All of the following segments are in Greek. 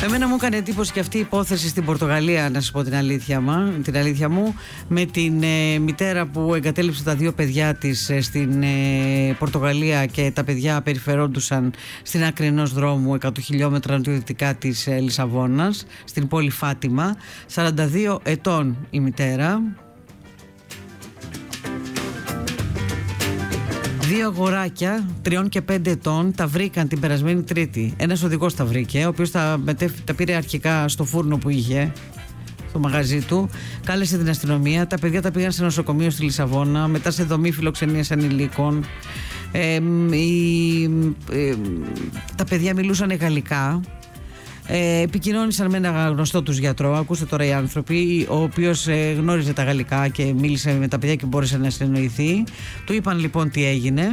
Εμένα μου έκανε εντύπωση και αυτή η υπόθεση στην Πορτογαλία, να σας πω την αλήθεια μου, με την μητέρα που εγκατέλειψε τα 2 παιδιά της στην Πορτογαλία και τα παιδιά περιφερόντουσαν στην άκρη ενός δρόμου 100 χιλιόμετρα νοτιοδυτικά της Λισαβόνας, στην πόλη Φάτιμα. 42 ετών η μητέρα. 2 αγοράκια 3 και 5 ετών τα βρήκαν την περασμένη Τρίτη. Ένας οδηγός τα βρήκε, ο οποίος τα πήρε αρχικά στο φούρνο που είχε, στο μαγαζί του. Κάλεσε την αστυνομία. Τα παιδιά τα πήγαν σε νοσοκομείο στη Λισαβόνα, μετά σε δομή φιλοξενίας ανηλίκων. Τα παιδιά μιλούσαν γαλλικά. Επικοινώνησαν με ένα γνωστό τους γιατρό. Ακούστε τώρα οι άνθρωποι, ο οποίος γνώριζε τα γαλλικά και μίλησε με τα παιδιά και μπόρεσε να συνεννοηθεί. Του είπαν λοιπόν τι έγινε.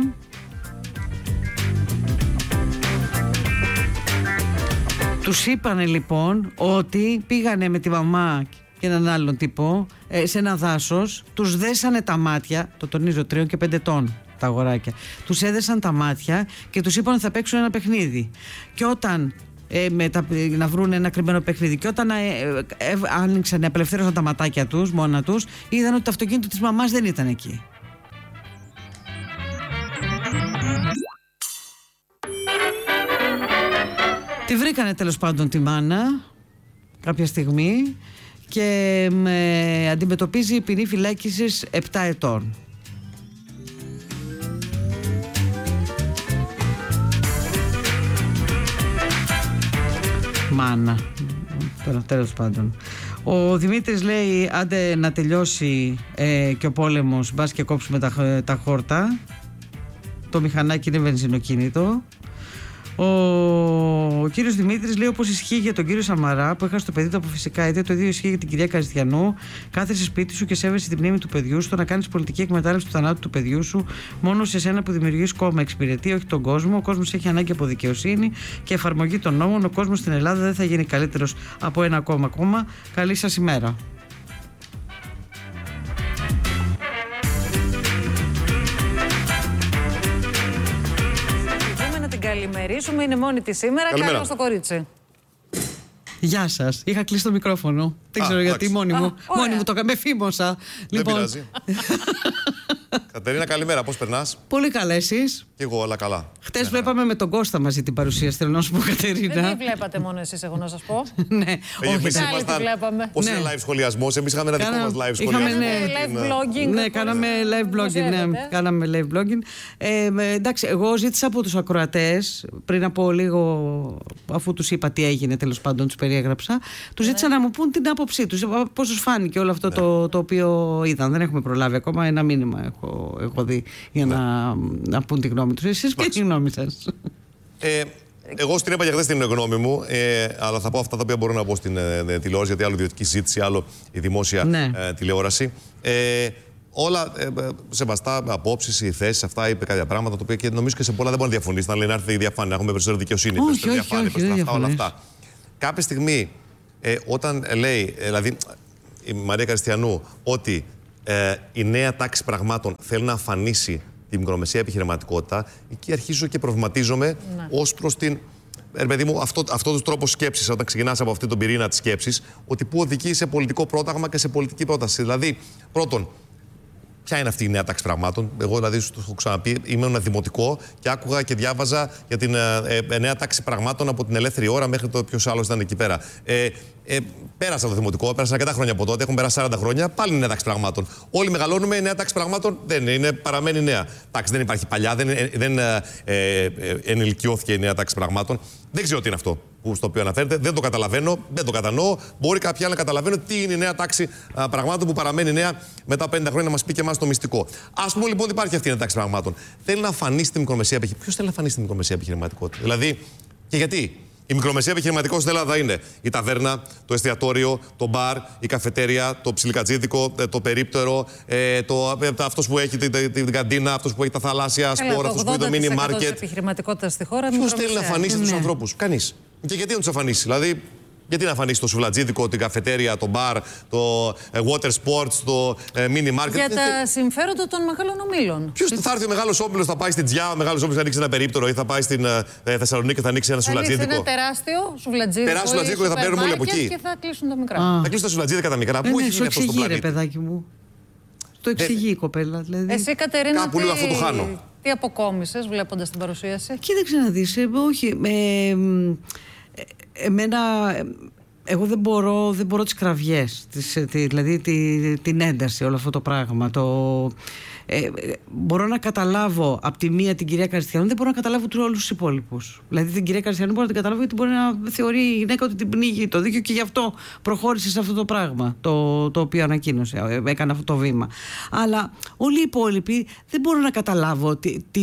Τους είπανε λοιπόν ότι πήγανε με τη μαμά και έναν άλλον τύπο σε ένα δάσος, τους δέσανε τα μάτια, το τονίζω 3 και 5 ετών τα αγοράκια, τους έδεσαν τα μάτια και τους είπαν ότι θα παίξουν ένα παιχνίδι. Και όταν να βρουν ένα κρυμμένο παιχνίδι. Και όταν άνοιξαν, απελευθέρωσαν τα ματάκια τους μόνα τους, είδαν ότι το αυτοκίνητο της μαμάς δεν ήταν εκεί. Τη βρήκανε τέλος πάντων τη μάνα κάποια στιγμή και αντιμετωπίζει ποινή φυλάκισης 7 ετών. Μάνα. Τέλος πάντων. Ο Δημήτρης λέει άντε να τελειώσει και ο πόλεμος, μπας και κόψουμε τα χόρτα. Το μηχανάκι είναι βενζινοκίνητο. Ο κύριος Δημήτρης λέει όπως ισχύει για τον κύριο Σαμαρά που έχασε το παιδί του από φυσικά αίτια, το ίδιο ισχύει για την κυρία Καριστιανού. Κάθεσαι σπίτι σου και σέβεσαι τη μνήμη του παιδιού σου. Το να κάνεις πολιτική εκμετάλλευση του θανάτου του παιδιού σου μόνο σε σένα που δημιουργείς κόμμα εξυπηρετεί, όχι τον κόσμο. Ο κόσμος έχει ανάγκη από δικαιοσύνη και εφαρμογή των νόμων. Ο κόσμος στην Ελλάδα δεν θα γίνει καλύτερος από ένα κόμμα. Καλή σας ημέρα. Καλημερίσουμε, είναι μόνη της σήμερα. Καλώς το κορίτσι. Γεια σας. Είχα κλείσει το μικρόφωνο. Δεν ξέρω γιατί, μόνη μου το με φήμωσα. Δεν πειράζει. Κατερίνα, καλημέρα. Πώς περνάς? Πολύ καλά, εσείς? Κι εγώ, όλα καλά. Χτες βλέπαμε με τον Κώστα μαζί την παρουσίαση. Θέλω να σου πω, Κατερίνα. Δεν τη βλέπατε μόνο εσείς, εγώ να σας πω. Ναι, όχι. Τη βλέπαμε. Πώς είναι live σχολιασμός? Εμείς είχαμε ένα δικό μας live σχολιασμό. Live blogging. Ναι, κάναμε live blogging. Κάναμε live blogging. Εντάξει, εγώ ζήτησα από τους ακροατές πριν από λίγο, αφού τους είπα τι έγινε, τέλος πάντων τους περιέγραψα, τους ζήτησα να μου πούν την άποψή τους. Πώς τους φάνηκε όλο αυτό το οποίο είδαν. Δεν έχουμε προλάβει ακόμα. Ένα μήνυμα έχω δει για να πούν τη γνώμη τους. Εσείς και τη γνώμη σας? Εγώ στην είπα για χθες την γνώμη μου, αλλά θα πω αυτά τα οποία μπορώ να πω στην τηλεόραση, γιατί άλλο ιδιωτική συζήτηση, άλλο η δημόσια τηλεόραση. Όλα σεβαστά απόψεις, οι θέσεις, αυτά είπε κάποια πράγματα, τα οποία και νομίζω και σε πολλά δεν μπορεί να διαφωνήσει. Να λένε έρθει η διαφάνεια, έχουμε περισσότερη δικαιοσύνη, περισσότερη διαφάνεια, περισσότερα όλα αυτά. Κάποια στιγμή, όταν λέει, δηλαδή η Μαρία Καριστιανού, ότι η νέα τάξη πραγμάτων θέλει να αφανίσει τη μικρομεσαία επιχειρηματικότητα, εκεί αρχίζω και προβληματίζομαι ως προς την. Παιδί μου, αυτό το τρόπο σκέψης, όταν ξεκινάς από αυτή τον πυρήνα της σκέψης, ότι που οδηγεί σε πολιτικό πρόταγμα και σε πολιτική πρόταση. Δηλαδή, πρώτον, ποια είναι αυτή η νέα τάξη πραγμάτων? Εγώ, δηλαδή, σου το έχω ξαναπεί, είμαι ένα δημοτικό και άκουγα και διάβαζα για την νέα τάξη πραγμάτων από την ελεύθερη ώρα μέχρι το ποιος άλλος ήταν εκεί πέρα. Πέρασα το δημοτικό, πέρασαν αρκετά χρόνια από τότε, έχουν περάσει 40 χρόνια, πάλι είναι νέα τάξη πραγμάτων. Όλοι μεγαλώνουμε, η νέα τάξη πραγμάτων δεν είναι, παραμένει νέα. Εντάξει, δεν υπάρχει παλιά, δεν ενηλικιώθηκε η νέα τάξη πραγμάτων. Δεν ξέρω τι είναι αυτό στο οποίο αναφέρεται, δεν το καταλαβαίνω, δεν το κατανοώ. Μπορεί κάποιοι άλλοι να καταλαβαίνουν τι είναι η νέα τάξη πραγμάτων που παραμένει νέα μετά 50 χρόνια, να μας πει και εμάς το μυστικό. Ας πούμε λοιπόν ότι υπάρχει αυτή η νέα τάξη πραγμάτων. Θέλει να αφανίσει τη μικρομεσαία επιχειρηματικότητα. Ποιος θέλει να αφανίσει τη μικρομεσαία επιχειρηματικότητα? Δηλαδή, και γιατί? Η μικρομεσαία επιχειρηματικότητα στην Ελλάδα είναι η ταβέρνα, το εστιατόριο, το μπαρ, η καφετέρια, το ψιλικατζίδικο, το περίπτερο, αυτός που έχει την καντίνα, αυτός που έχει τα θαλάσσια σπορ, αυτός που έχει το μίνι μάρκετ. Επιχειρηματικότητα στη χώρα. Ποιος θέλει να αφανίσει τους ανθρώπους? Κανείς. Και γιατί να τους αφανίσει? Δηλαδή, Γιατί να εμφανίσει το σουβλατζίδικο, την καφετέρια, το μπαρ, το water sports, το mini market. Για τα συμφέροντα των μεγάλων ομίλων. Ποιος θα έρθει ο μεγάλος όμιλος, θα πάει στην Τζιά, ο μεγάλος όμιλος θα ανοίξει ένα περίπτερο ή θα πάει στην Θεσσαλονίκη και θα ανοίξει ένα σουβλατζίδικο. Είναι τεράστιο σουβλατζίδικο. Τεράστιο σουβλατζίδικο και θα παίρνουμε όλοι από εκεί. Και θα κλείσουν τα μικρά. Θα κλείσουν τα σουβλατζίδικα τα μικρά. Πού έχει γίνει αυτό στο πλανήτη? Παιδάκι μου. Το εξηγεί η κοπέλα. Δηλαδή. Εσύ, Κατερίνα, κάπου λίγο αυτό το χάνω. Τι αποκόμισες βλέποντας την παρουσίαση? Κοίταξε να δεις, όχι. Εμένα, εγώ δεν μπορώ τις κραυγές, δηλαδή την ένταση, όλο αυτό το πράγμα. Μπορώ να καταλάβω από τη μία την κυρία Καριστιανού, δεν μπορώ να καταλάβω όλους τους υπόλοιπους. Δηλαδή την κυρία Καριστιανού μπορώ να την καταλάβω, γιατί μπορεί να θεωρεί η γυναίκα ότι την πνίγει το δίκαιο και γι' αυτό προχώρησε σε αυτό το πράγμα το οποίο ανακοίνωσε, έκανε αυτό το βήμα. Αλλά όλοι οι υπόλοιποι δεν μπορώ να καταλάβω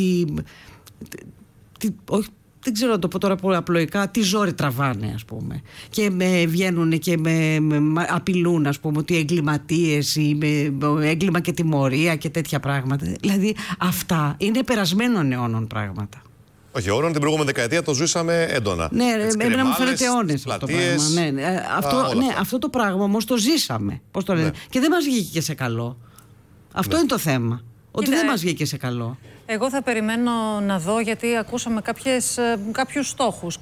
όχι, δεν ξέρω να το πω τώρα πολύ απλοϊκά, τι ζόρι τραβάνε, ας πούμε. Και βγαίνουν και με απειλούν, ας πούμε, ότι εγκληματίες ή έγκλημα και τιμωρία και τέτοια πράγματα. Δηλαδή αυτά είναι περασμένων αιώνων πράγματα. Όχι, αιώνων, την προηγούμενη δεκαετία το ζούσαμε έντονα. Ναι, εμένα μου φαίνεται αιώνες αυτό το πράγμα. Αυτό το πράγμα όμως το ζήσαμε. Πώς το λένε. Και δεν μας βγήκε και σε καλό. Αυτό είναι το θέμα. Ότι δεν μας βγήκε σε καλό. Εγώ θα περιμένω να δω, γιατί ακούσαμε κάποιους στόχους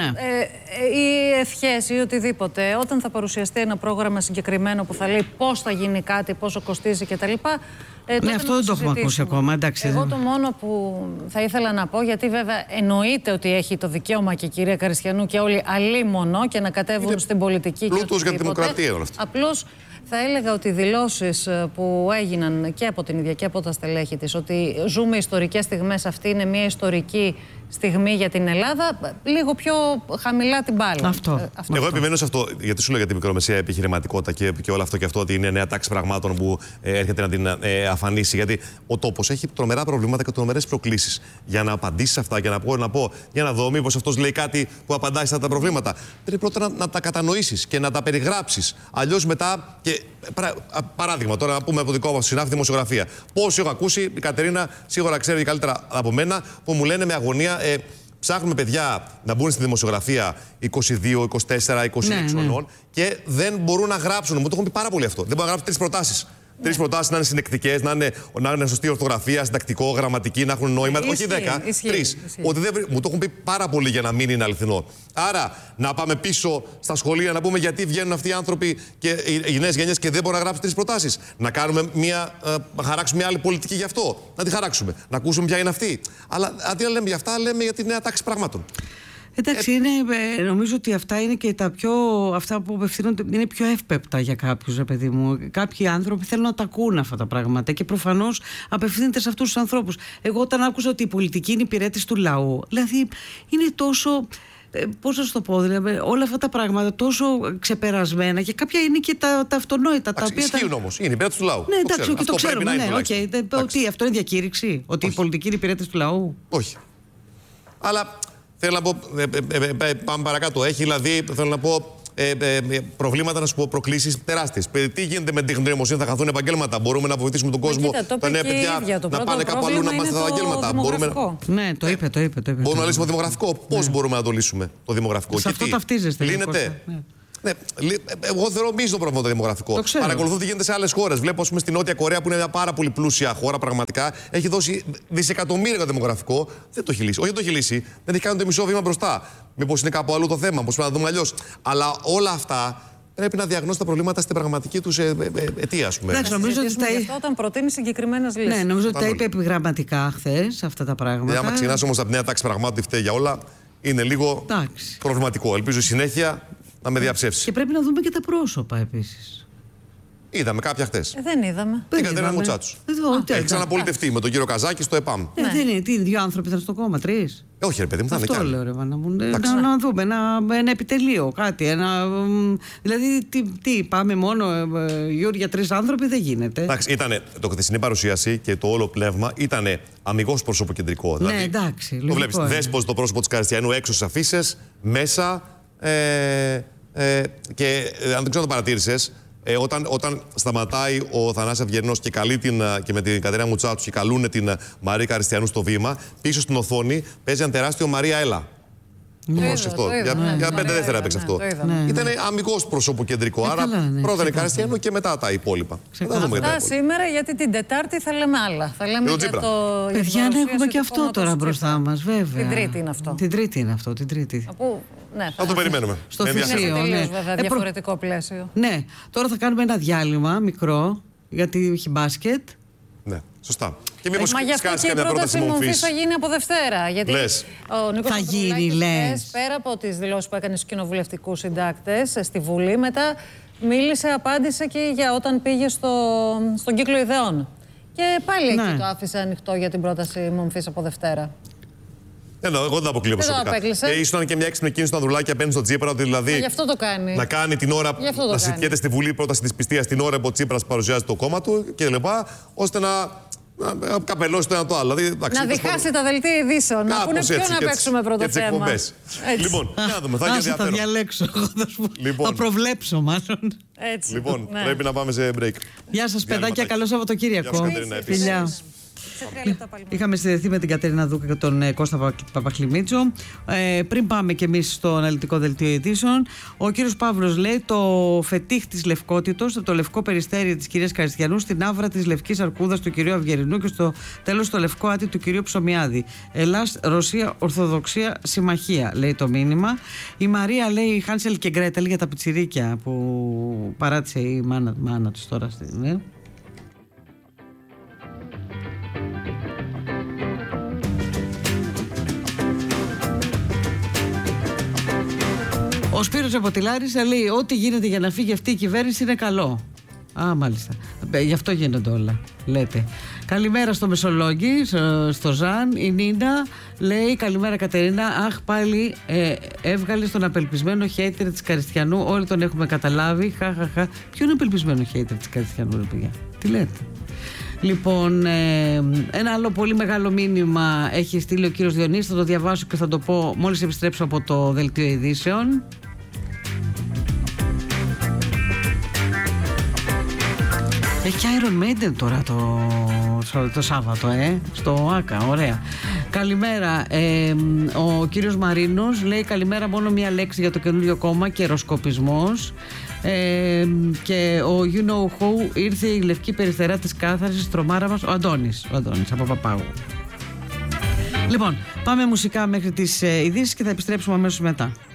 ή ευχές ή οτιδήποτε. Όταν θα παρουσιαστεί ένα πρόγραμμα συγκεκριμένο που θα λέει πώς θα γίνει κάτι, πόσο κοστίζει κτλ. Ναι, αυτό δεν το έχουμε ακούσει ακόμα. Εντάξει, εγώ το μόνο που θα ήθελα να πω, γιατί βέβαια εννοείται ότι έχει το δικαίωμα και η κυρία Καριστιανού και όλοι αλίμονο και να κατέβουν στην πολιτική. Πλούτος για τη δημοκρατία όλα αυτά. Απλώς θα έλεγα ότι οι δηλώσεις που έγιναν και από την ίδια και από τα στελέχη της, ότι ζούμε ιστορικές στιγμές, αυτή είναι μια ιστορική στιγμή για την Ελλάδα, λίγο πιο χαμηλά την μπάλα. Εγώ επιμένω σε αυτό, γιατί σου λέω για τη μικρομεσαία επιχειρηματικότητα και όλο αυτό και αυτό, ότι είναι νέα τάξη πραγμάτων που έρχεται να την αφανίσει. Γιατί ο τόπος έχει τρομερά προβλήματα και τρομερές προκλήσεις. Για να απαντήσει σε αυτά και να πω, για να δω, μήπως αυτός λέει κάτι που απαντάει σε αυτά τα προβλήματα. Πρέπει πρώτα να τα κατανοήσεις και να τα περιγράψεις. Αλλιώς μετά. Και, παράδειγμα, τώρα να πούμε από δικό μας συνάφη δημοσιογραφία. Πόσοι έχω ακούσει, η Κατερίνα σίγουρα ξέρει καλύτερα από μένα, που μου λένε με αγωνία. Ψάχνουμε παιδιά να μπουν στη δημοσιογραφία 22, 24, 26 χρονών και δεν μπορούν να γράψουν. Μου το έχουν πει πάρα πολύ αυτό. Δεν μπορούν να γράψουν 3 προτάσεις. 3 προτάσεις να είναι συνεκτικές, να είναι σωστή ορθογραφία, συντακτικό, γραμματική, να έχουν νόημα. Όχι 10, 3. Ότι μου το έχουν πει πάρα πολύ για να μην είναι αληθινό. Άρα να πάμε πίσω στα σχολεία να πούμε γιατί βγαίνουν αυτοί οι άνθρωποι και οι νέες γενιές και δεν μπορούν να γράψουν 3 προτάσεις. Να κάνουμε να χαράξουμε μια άλλη πολιτική γι' αυτό. Να τη χαράξουμε. Να ακούσουμε ποια είναι αυτή. Αλλά αντί να λέμε για αυτά, λέμε για τη νέα τάξη πραγμάτων. Εντάξει, νομίζω ότι αυτά είναι και αυτά που απευθύνονται, είναι πιο εύπεπτα για κάποιους, ρε παιδί μου. Κάποιοι άνθρωποι θέλουν να τα ακούν αυτά τα πράγματα και προφανώς απευθύνεται σε αυτούς τους ανθρώπους. Εγώ όταν άκουσα ότι η πολιτική είναι υπηρέτης του λαού, δηλαδή είναι τόσο. Πώς να σου το πω, δηλαδή, όλα αυτά τα πράγματα τόσο ξεπερασμένα και κάποια είναι και τα αυτονόητα. Ισχύουν όμως, είναι υπηρέτης του λαού. Ναι, εντάξει, το ξέρουμε. Ότι αυτό είναι διακήρυξη, ότι η πολιτική είναι υπηρέτης του λαού. Όχι. Αλλά. Θέλω να πω, πάμε παρακάτω. Έχει δηλαδή, θέλω να πω, προβλήματα, να σου πω, προκλήσεις τεράστιες. Τι γίνεται με την τεχνητή νοημοσύνη, θα χαθούν επαγγέλματα. Μπορούμε να βοηθήσουμε τον κόσμο, τα νέα παιδιά, να πάνε κάπου αλλού να μάθουν τα επαγγέλματα. Ναι, το είπε. Μπορούμε να λύσουμε το δημογραφικό. Πώς μπορούμε να το λύσουμε το δημογραφικό? Σε αυτό ταυτίζεστε. Λύνεται. Ναι, εγώ θεωρώ μείζονο πρόβλημα το δημογραφικό. Παρακολουθώ τι γίνεται σε άλλες χώρες. Βλέπω, ας πούμε, στην Νότια Κορέα, που είναι μια πάρα πολύ πλούσια χώρα, πραγματικά έχει δώσει δισεκατομμύρια για το δημογραφικό. Δεν το έχει λύσει. Όχι, δεν το έχει λύσει. Δεν έχει κάνει το μισό βήμα μπροστά. Μήπως είναι κάπου αλλού το θέμα, πώς πρέπει να δούμε αλλιώς. Αλλά όλα αυτά πρέπει να διαγνώσει τα προβλήματα στην πραγματική τους αιτία, ας πούμε. Εντάξει, νομίζω ότι όταν προτείνει συγκεκριμένες λύσεις. Ναι, νομίζω ότι τα είπε επιγραμματικά χθες αυτά τα πράγματα. Άμα ξεκινάς όμως από τη νέα τάξη πραγμάτων ότι φταίει για όλα, είναι λίγο προβληματικό. Ελπίζω συνέχεια να με διαψεύσει. Και πρέπει να δούμε και τα πρόσωπα επίσης. Είδαμε κάποια χτες. Δεν είδαμε. Την Κατερίνα Μουτσάτσου. Έχει ξαναπολιτευτεί με τον κύριο Καζάκη στο ΕΠΑΜ. Δεν είναι, 2 άνθρωποι ήταν στο κόμμα, 3. Όχι, ρε παιδί μου, θα είναι κι άλλοι. Αυτό λέω, ρε Βάνα μου. Να δούμε ένα επιτελείο, κάτι. Δηλαδή, τι πάμε μόνο για 3 άνθρωποι, δεν γίνεται. Εντάξει, ήταν το χθεσινή παρουσίαση και το όλο πνεύμα ήταν αμιγώς προσωποκεντρικό. Ναι, εντάξει. Το βλέπεις, δέσπος το πρόσωπο της Καριστιανού έξω στις αφίσες, μέσα. Και αν δεν ξέρω το παρατήρησες, όταν σταματάει ο Θανάσης Αυγερινός και καλεί και με την Κατερίνα Μουτσάτσου και καλούν την Μαρία Καριστιανού στο βήμα, πίσω στην οθόνη παίζει ένα τεράστιο Μαρία Έλα. Για 5 δεύτερα έπαιξε αυτό. Ήταν αμυγός προσωποκεντρικό. Άρα πρώτα είναι Καριστιανού και μετά τα υπόλοιπα. Αυτά σήμερα, γιατί την Τετάρτη θα λέμε άλλα. Θα λέμε για το. Παιδιά, αν έχουμε και αυτό τώρα μπροστά μας, βέβαια. Την Τρίτη είναι αυτό. Την Τρίτη είναι αυτό. Θα το περιμένουμε. Στο Θησίο. Βέβαια, διαφορετικό πλαίσιο. Ναι, τώρα θα κάνουμε ένα διάλειμμα μικρό, γιατί έχει μπάσκετ. Ναι, σωστά. Και μήπως μα γι' αυτό και η πρόταση Μομφής θα γίνει από Δευτέρα. Γιατί ο Νίκος Παπαδουλάκης, πέρα από τις δηλώσεις που έκανε στους κοινοβουλευτικούς συντάκτες στη Βουλή, μετά απάντησε και για όταν πήγε στον κύκλο ιδεών. Και πάλι εκεί το άφησε ανοιχτό για την πρόταση Μομφής από Δευτέρα. Εγώ δεν τα αποκλείω προσωπικά. Ήσουν και μια έξυπνη κίνηση του Ανδρουλάκη απέναντι στον Τσίπρα, ότι δηλαδή. Γι' αυτό το κάνει. Να κάνει την ώρα. Να συζητιέται στη Βουλή πρόταση της πιστείας την ώρα που ο Τσίπρας παρουσιάζει το κόμμα του κλπ. Ώστε να καπελώσει το ένα το άλλο. Δηλαδή, να διχάσει τα δελτία ειδήσεων. Να πούνε ποιο να παίξουμε πρώτο θέμα. Λοιπόν, για να δούμε. Θα διαλέξω. Θα προβλέψω μάλλον. Λοιπόν, πρέπει να πάμε σε break. Γεια σας, παιδάκια. Καλό Σαββατοκύριακο. Φιλιά. Είχαμε συνδεθεί με την Κατερίνα Δούκα και τον Κώστα Παπαχλημίτσο. Πριν πάμε και εμείς στο αναλυτικό δελτίο ειδήσεων, ο κύριος Παύλος λέει: το φετίχ της λευκότητος από το λευκό περιστέρι της κυρίας Καριστιανού στην άβρα της λευκής αρκούδας του κυρίου Αυγερινού και στο τέλος το λευκό άτι του κυρίου Ψωμιάδη. Ελλάς, Ρωσία, Ορθοδοξία, συμμαχία, λέει το μήνυμα. Η Μαρία λέει: Χάνσελ και Γκρέτελ για τα πιτσιρίκια που παράτησε η μάνα τους τώρα. Ο Σπύρος από τη Λάρισα λέει: ό,τι γίνεται για να φύγει αυτή η κυβέρνηση είναι καλό. Α, μάλιστα. Γι' αυτό γίνονται όλα, λέτε. Καλημέρα στο Μεσολόγγι, στο Ζαν. Η Νίνα λέει: καλημέρα Κατερίνα. Αχ, πάλι έβγαλε τον απελπισμένο χέιτερ της Καριστιανού. Όλοι τον έχουμε καταλάβει. Χαχαχα. Ποιο είναι απελπισμένο χέιτερ της Καριστιανού, ρε παιδιά? Τι λέτε? Λοιπόν, ένα άλλο πολύ μεγάλο μήνυμα έχει στείλει ο κύριος Διονύσης. Θα το διαβάσω και θα το πω μόλις επιστρέψω από το δελτίο ειδήσεων. Έχει Iron Maiden τώρα το Σάββατο, στο ΆΚΑ, ωραία. Καλημέρα, ο κύριος Μαρίνος λέει: καλημέρα, μόνο μία λέξη για το καινούριο κόμμα, καιροσκοπισμός. Και ο You Know Who, ήρθε η λευκή περιστερά της κάθαρσης, τρομάρα μας, ο Αντώνης από Παπάγου. Λοιπόν, πάμε μουσικά μέχρι τις ειδήσεις και θα επιστρέψουμε αμέσως μετά.